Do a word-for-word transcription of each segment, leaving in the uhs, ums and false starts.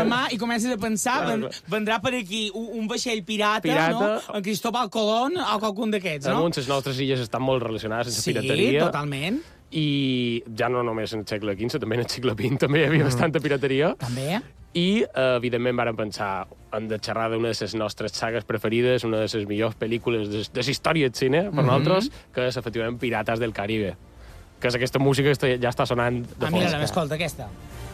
la mà i comences a pensar que vendrà per aquí un, un vaixell pirata, pirata, no? En Cristóbal Colón o qualcun d'aquests, no? Les nostres illes estan molt relacionades amb la sí, pirateria. Sí, totalment. I ja no només en el segle quinze, també en el segle vint també hi havia mm. bastanta pirateria. També. I, eh, evidentment, vàrem pensar en de xerrar d'una de les nostres sagues preferides, una de les millors pel·lícules de, de la història del cine, per mm -hmm. nosaltres, que és, efectivament, Pirates del Caribe. Que és aquesta música que ja està sonant de fons. Ah, mira, escolta, aquesta.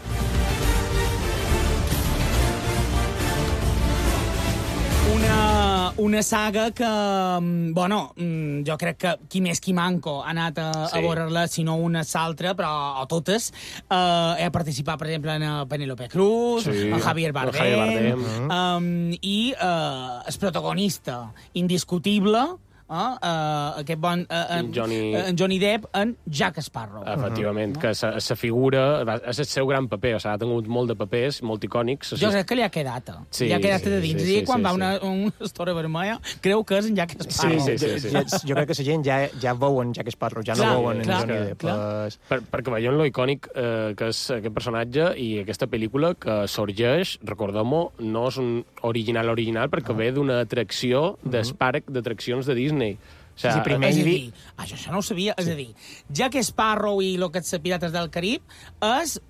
Una, una saga que, bueno, jo crec que qui més qui manco ha anat a, sí. a veure-la, si no una s'altra, però o totes. Uh, he participat, per exemple, en Penélope Cruz, sí. en Javier Bardem, Javier Bardem. Um, i uh, el protagonista indiscutible, Uh, uh, aquest bon... Uh, en, Johnny... Uh, en Johnny Depp, en Jack Sparrow. Efectivament, uh -huh. que sa, sa figura... És el seu gran paper, o sigui, ha tingut molt de papers, molt icònics. Jo crec que li ha quedat. Sí, li ha quedat sí, de dins. Sí, sí, quan sí, va sí. una, una estora vermella, creu que és en Jack Sparrow. Sí, sí, sí, sí. Jo, jo crec que la gent ja, ja veuen Jack Sparrow, ja clar, no veuen clar, en Johnny Depp. Pues... Per, perquè veiem lo icònic eh, que és aquest personatge i aquesta pel·lícula que sorgeix, recordem-ho, no és un original original, perquè ah. ve d'una atracció del uh -huh. parc d'atraccions de Disney. O sigui, sí, primer és a dir, això, això no ho sabia, sí. és a dir, Jack Sparrow i lo que és Pirates del Carib és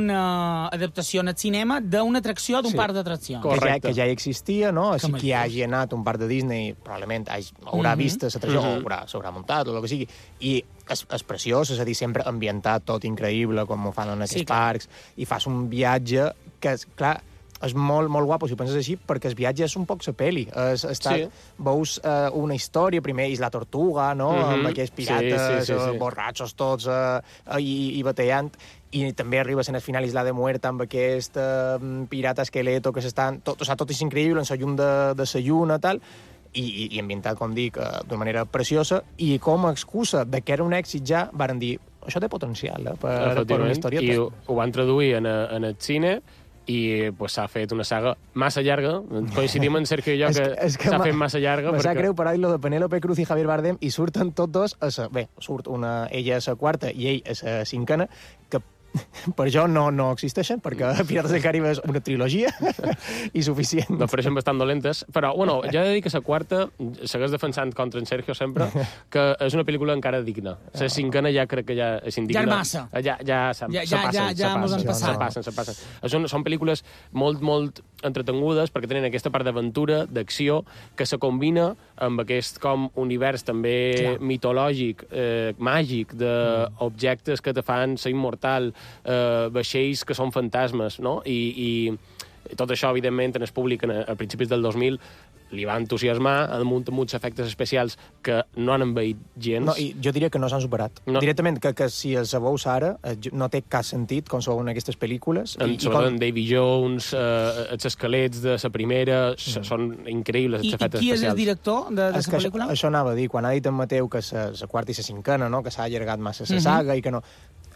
una adaptació al cinema d'una atracció d'un sí. parc d'atraccions. Que, ja, que ja existia, no? Així que hagi anat a un parc de Disney, probablement hagi, haurà mm -hmm. vist l'atracció, mm -hmm. o s'haurà muntat, o el que sigui, i és, és preciós, és a dir, sempre ambientat, tot increïble, com ho fan en aquests sí, parcs, i fas un viatge que, clar, és molt, molt guapo, si ho penses així, perquè el viatge és un poc sa peli. Es, estat, sí. Veus uh, una història, primer Isla Tortuga, no? Mm -hmm. amb aquells pirates, sí, sí, sí, sí. borratxos tots, uh, i, i batallant, i també arribes en el final Isla de Muerta amb aquest uh, pirata esqueleto que s'estan... Tot, o sigui, tot és increïble, en la llum de, de sa lluna, tal, i, i ambientat, com dic, uh, d'una manera preciosa, i com a excusa de que era un èxit ja, varen dir, això té potencial, eh, per, per una història. I ho, ho van traduir en, a, en el cine, i pues, s'ha fet una saga massa llarga. Coincidim en Sergio i jo que, que, que s'ha fet massa llarga. Me perquè... sap greu parar lo de Penélope Cruz i Javier Bardem i surten tots dos a sa... Bé, surt una, ella a la quarta i ell a la cinquena, que per jo no, no existeixen, perquè Pirates del Caribe és una trilogia i suficient. L'ofereixen bastant dolentes, però, bueno, ja he de dir que la quarta segueix defensant contra en Sergio sempre, que és una pel·lícula encara digna. La cinquena ja crec que ja és indigna. Ja és massa. Ja, ja, se, ja, se passen, ja, ja, ja se, passen, se passen, se passen. Són, són pel·lícules molt, molt entretengudes perquè tenen aquesta part d'aventura, d'acció, que se combina amb aquest com univers també Clar. mitològic, eh, màgic, d'objectes que te fan ser immortal, eh, vaixells que són fantasmes, no? I, i tot això, evidentment, en el públic a, a principis del dos mil li va entusiasmar, damunt amb uns efectes especials que no han envaït gens. No, i jo diria que no s'han superat. No. Directament, que, que si els veus ara, no té cap sentit com se veuen aquestes pel·lícules. En, i, sobretot i com... en Davy Jones, eh, els esquelets de la primera, mm. són increïbles, els efectes especials. I qui és el director de la pel·lícula? Això, això anava a dir, quan ha dit en Mateu que la quarta i la cinquena, no? Que s'ha allargat massa la saga mm -hmm. i que no...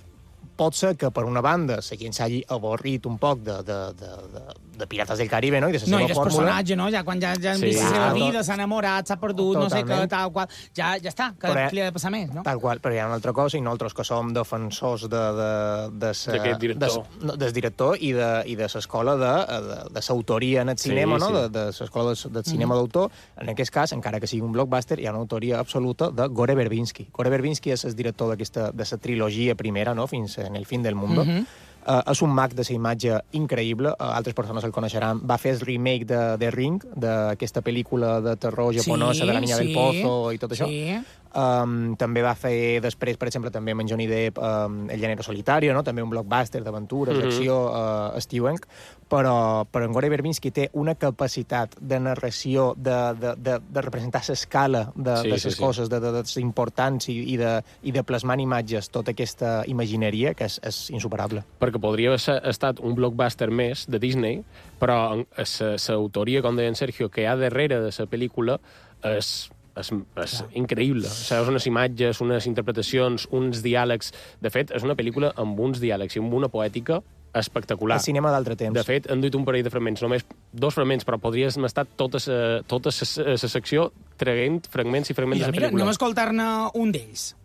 Pot ser que, per una banda, la gent s'hagi avorrit un poc de, de, de, de, de Pirates del Caribe, no? I de la seva no, i fórmula. No, i el personatge, no? Ja quan ja, ja han sí, vist la seva vida, s'ha enamorat, s'ha perdut, Totalment. no sé què, tal qual... Ja, ja està, que però, li ha de passar més, no? Tal qual, però hi ha una altra cosa, i nosaltres que som defensors de... de, de, de D'aquest director. De, del director i de, i de l'escola de, de, de l'autoria en el cinema, sí, no? Sí. De, de l'escola de, del cinema mm. d'autor. En aquest cas, encara que sigui un blockbuster, hi ha una autoria absoluta de Gore Verbinski. Gore Verbinski és el director d'aquesta de la trilogia primera, no? Fins en el fin del mundo. Mm-hmm. Uh, és un mag de la imatge increïble, uh, altres persones el coneixeran. Va fer el remake de The Ring, d'aquesta pel·lícula de terror japonesa, sí, de la Niña sí, del Pozo i tot això. Sí. Um, també va fer després, per exemple, també amb en Johnny Depp, um, El llanero solitario, no? També un blockbuster d'aventures, mm-hmm. d'acció, uh, estiuenc, però, però en Gore Verbinski té una capacitat de narració, de, de, de, de representar l'escala de, sí, de les sí, coses, sí. de, de, de les importants i, i, de, i de plasmar en imatges tota aquesta imagineria que és, és insuperable. Perquè podria haver estat un blockbuster més de Disney, però l'autoria, com deia en Sergio, que hi ha darrere de la pel·lícula és... és, és increïble. O sigui, és unes imatges, unes interpretacions, uns diàlegs... De fet, és una pel·lícula amb uns diàlegs i amb una poètica espectacular. El cinema d'altre temps. De fet, han duit un parell de fragments, només dos fragments, però podries haver estat tota la tota secció traient fragments i fragments mira, de la pel·lícula. Mira, anem a escoltar-ne un d'ells.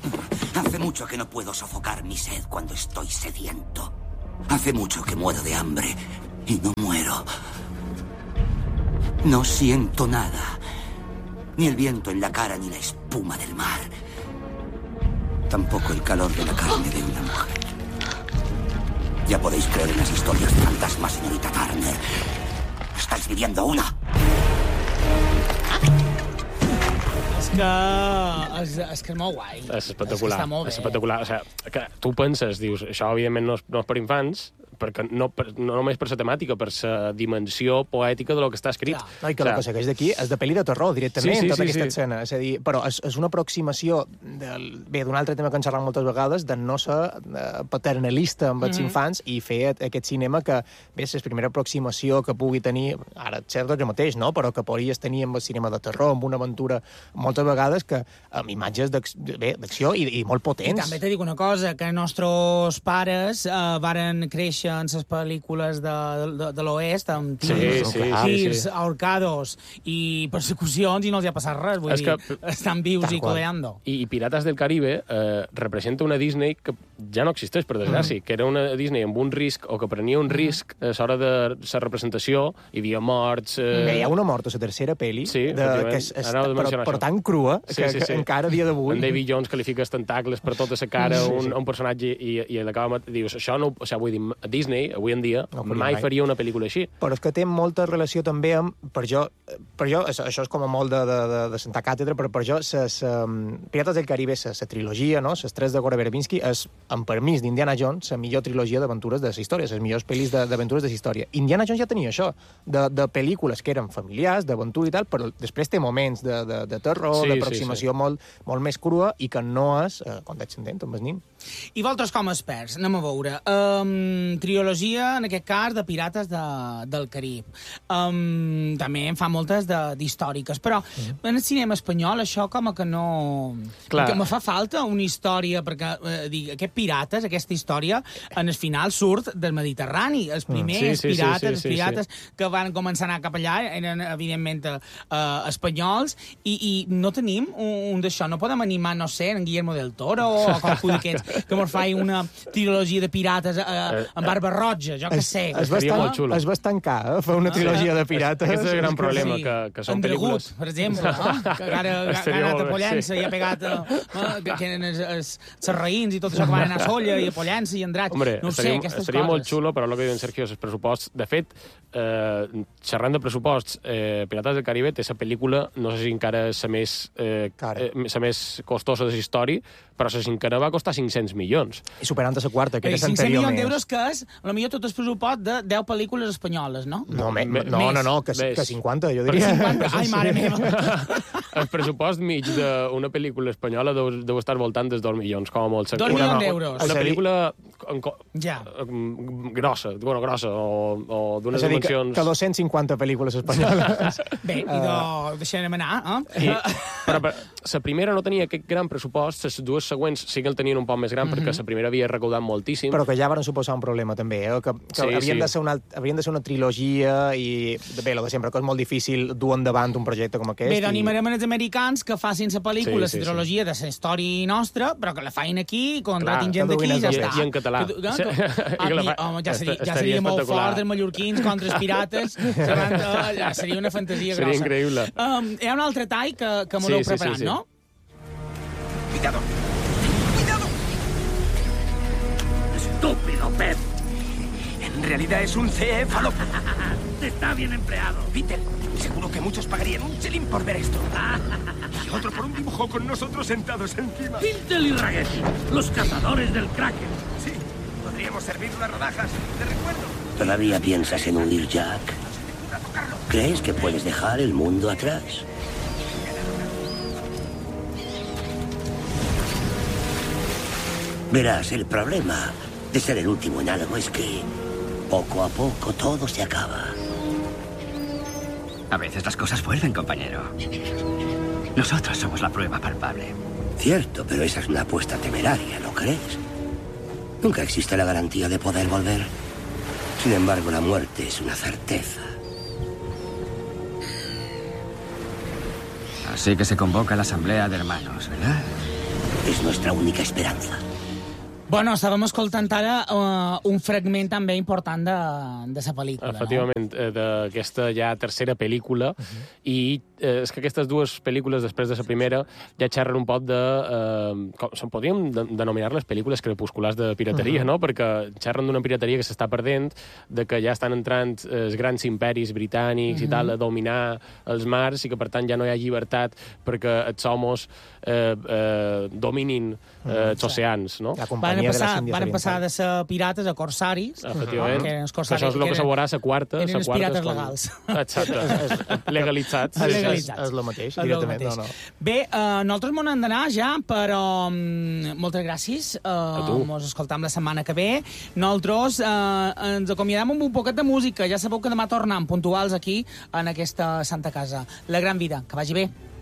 Hace mucho que no puedo sofocar mi sed cuando estoy sediento. Hace mucho que muero de hambre Y no muero. No siento nada. Ni el viento en la cara, ni la espuma del mar. Tampoco el calor de la carne de una mujer. Ya podéis creer en las historias de fantasmas, señorita Turner. Estáis viviendo una. És que... És, és que és molt guai. És espectacular. És que està molt bé. És espectacular. O sigui, que tu penses, dius, això evidentment no és, no és per infants, perquè no, per, no només per la temàtica, per la dimensió poètica de lo que està escrit. Clar. No, i que o sigui, el que segueix d'aquí és de pel·li de terror, directament, sí, sí, tota sí, aquesta sí. escena. És a dir, però és, és una aproximació del, bé, d'un altre tema que hem xerrat moltes vegades, de no ser eh, paternalista amb els mm -hmm. infants i fer aquest cinema que, bé, és la primera aproximació que pugui tenir, ara et cert jo mateix, no?, però que podries tenir amb el cinema de terror, amb una aventura, moltes vegades, que amb imatges d'acció i, i molt potents. I també te dic una cosa, que els nostres pares eh, varen créixer en les pel·lícules de, de, de l'oest, amb tirs, sí, sí, tirs, sí, sí. ahorcados i persecucions, i no els hi ha passat res. Vull És dir, que- estan vius i coleando. I, I Pirates del Caribe eh, representa una Disney que ja no existeix, per desgràcia, mm. que era una Disney amb un risc, o que prenia un risc a l'hora de la representació, hi havia morts... Eh... Bé, hi ha una mort a la tercera pel·li, Sí, de, efectivament. que és, és, Anava a però, mencionar però això. tan crua que, Sí, sí, sí. que encara a dia d'avui... En David Jones qualifica els tentacles per tota la cara Sí, a un, sí. a un personatge i, i l'acaba... Dius, això no... O sigui, vull dir, Disney, avui en dia, No ho faria mai mai. faria una pel·lícula així. Però és que té molta relació també amb... Per jo, per jo això, això és com a molt de, de, de, de Santa Càtedra, però per jo, ses, um, Pirates del Caribe, la trilogia, no?, les tres de Gore Verbinski, és, amb permís d'Indiana Jones, la millor trilogia d'aventures de la història, les millors pel·lis de- d'aventures de la història. Indiana Jones ja tenia això, de, de pel·lícules que eren familiars, d'aventura i tal, però després té moments de, de, de terror, Sí, d'aproximació sí, sí. molt, molt més crua i que no és, eh, condescendent amb el nin. I vosaltres com a experts, anem a veure. Um, trilogia, en aquest cas, de Pirates de, del Carib. Um, també en fa moltes de- d'històriques, però mm. en el cinema espanyol això com a que no... Clar. Que me fa falta una història, perquè eh, dic, aquests pirates, aquesta història, en el final surt del Mediterrani. Els primers Sí, sí, sí, pirates, sí, els sí, pirates que van començar a anar cap allà eren, evidentment, eh, espanyols, i, i no tenim un, un d'això. No podem animar, no sé, en Guillermo del Toro o qualcú d'aquests que mos faci una trilogia de pirates eh, amb barba roja, jo què sé. És Estaria bastant, molt xulo. és bastant car, eh, fer una trilogia de pirates. Aquest és el gran que- problema, Sí. que, que són en Dragut, pel·lícules... per exemple, eh? que ara que ha Estaria anat molt a bé, Pollença sí. i ha pegat eh, eh, que, que eren els, els serraïns i tot això que van anar a Solla i a Pollença i a Andratx. Hombre, no ho sé, estaria, aquestes estaria coses. molt xulo, però el que diu en Sergio és el pressupost. De fet, eh, xerrant de pressuposts, eh, Pirates del Caribe té la pel·lícula, no sé si encara és la més, eh, Cara. eh, la més costosa de la història, però la cinquena va costar cinc-cents milions. I superant la quarta, que Eh, era cinc-cents l'anterior milions més. d'euros, que és, a lo millor, tot el pressupost de deu pel·lícules espanyoles, no? No, me, Me- no, més, no, no, que, més. que cinquanta, jo Per diria. cinquanta? Ai, mare meva. El pressupost mig d'una pel·lícula espanyola deu, deu estar al voltant dels dos milions, com a molt. Dos Una- milions d'euros. Una És a dir- pel·lícula en, co- Ja. en- grossa, bueno, grossa, o, o d'unes És a dir, que, dimensions... que dos-cents cinquanta pel·lícules espanyoles. Bé, idò, deixarem anar, eh? I, però, però la primera no tenia aquest gran pressupost, les dues següents sí que el tenien un poc més gran, mm -hmm. perquè la primera havia recaudat moltíssim. Però que ja van suposar un problema, també, eh? que, que Sí, havien, sí. De ser una, havien de ser una trilogia i, bé, lo de sempre, que és molt difícil dur endavant un projecte com aquest. Bé, i... doncs animarem els americans que facin la pel·lícula, la Sí, sí, trilogia de la història nostra, però que la facin aquí, contratin Clar, gent d'aquí i ja que I, està. I en català. Que, que, Sí. que, I que la ah, fa- home, ja seria, ja estaria seria molt espectacular. fort, els mallorquins contra els pirates, serant, uh, ja seria una fantasia Seria grossa. increïble. Um, hi ha un altre tall que, que m'ho Sí, heu sí, preparat, sí, sí. no? Cuidado. ¡Cuidado! ¡Estúpido pez! En realidad es un céfalo. Está bien empleado. Peter, seguro que muchos pagarían un chelín por ver esto. Y otro por un dibujo con nosotros sentados encima. Hintel y Ragetti, los cazadores del Kraken. Sí, podríamos servir unas rodajas de recuerdo. ¿Todavía piensas en huir, Jack? ¿Crees que puedes dejar el mundo atrás? Verás, el problema de ser el último en algo es que poco a poco todo se acaba. A veces las cosas vuelven, compañero. Nosotros somos la prueba palpable. Cierto, pero esa es una apuesta temeraria, ¿no crees? Nunca existe la garantía de poder volver. Sin embargo, la muerte es una certeza. Así que se convoca la asamblea de hermanos, ¿verdad? Es nuestra única esperanza. Bueno, estàvem escoltant ara uh, un fragment també important de, de la pel·lícula, Efectivament, no? D'aquesta ja tercera pel·lícula, uh -huh. i eh, és que aquestes dues pel·lícules, després de la primera, ja xerren un poc de... Eh, com, se'n podríem de, denominar les pel·lícules crepusculars de pirateria, uh -huh. no? Perquè xerren d'una pirateria que s'està perdent, de que ja estan entrant els grans imperis britànics uh -huh. i tal a dominar els mars, i que, per tant, ja no hi ha llibertat perquè els homes eh, eh, dominin eh, els oceans, no? La companyia de les Índies Van passar de ser pirates a corsaris. Efectivament. Que els corsaris, això és el que se veurà la quarta. Eren els pirates quan... legals. Exacte. Legalitzats. Sí, legalitzats. És el mateix, és directament. mateix. No, no. Bé, uh, nosaltres m'ho hem d'anar ja, però um, moltes gràcies. Uh, Ens escoltam la setmana que ve. Nosaltres uh, ens acomiadem amb un poquet de música. Ja sabeu que demà tornem puntuals aquí, en aquesta Santa Casa. La gran vida. Que vagi bé.